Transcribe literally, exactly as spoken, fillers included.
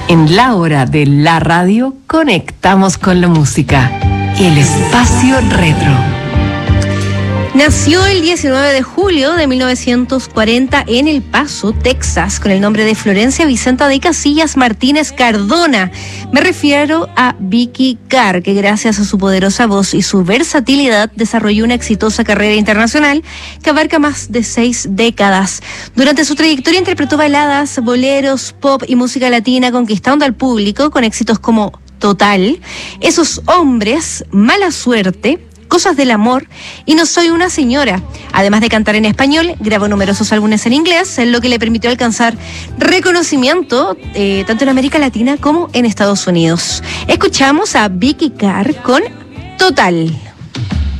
En la hora de la radio, conectamos con la música. El espacio retro. Nació el diecinueve de julio de mil novecientos cuarenta en El Paso, Texas, con el nombre de Florencia Vicenta de Casillas Martínez Cardona. Me refiero a Vicky Carr, que gracias a su poderosa voz y su versatilidad desarrolló una exitosa carrera internacional que abarca más de seis décadas. Durante su trayectoria interpretó baladas, boleros, pop y música latina, conquistando al público con éxitos como Total, Esos Hombres, Mala Suerte, Cosas del Amor y No Soy Una Señora. Además de cantar en español, grabó numerosos álbumes en inglés, lo que le permitió alcanzar reconocimiento eh, tanto en América Latina como en Estados Unidos. Escuchamos a Vicky Carr con Total.